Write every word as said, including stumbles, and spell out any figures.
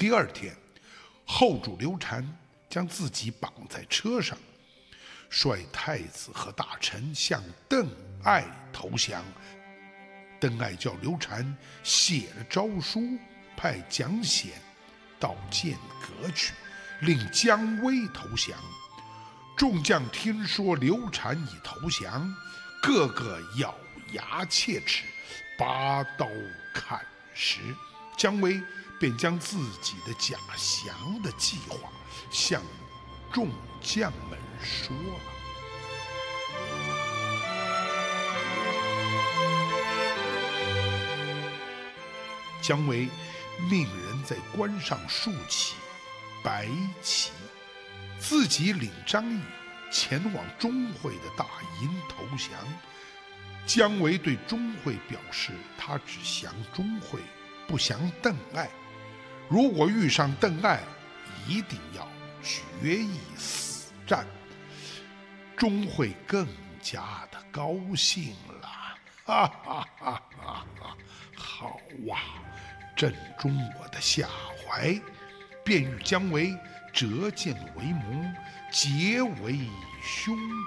第二天，后主刘禅将自己绑在车上，率太子和大臣向邓艾投降。邓艾叫刘禅写了诏书，派蒋显到剑阁去，令姜维投降。众将听说刘禅已投降，个个咬牙切齿，拔刀砍石。姜维便将自己的假降的计划向众将们说了。姜维命人在关上竖起白旗，自己领张翼前往钟会的大营投降。姜维对钟会表示，他只降钟会，不降邓艾。如果遇上邓艾，一定要决一死战。钟会更加的高兴了，哈哈哈哈哈！好啊，正中我的下怀，便与姜维折剑为盟，结为兄